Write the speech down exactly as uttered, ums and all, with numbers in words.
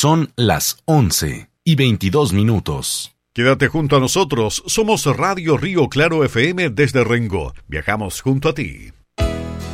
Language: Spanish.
Son las once y veintidós minutos. Quédate junto a nosotros. Somos Radio Río Claro F M desde Rengo. Viajamos junto a ti.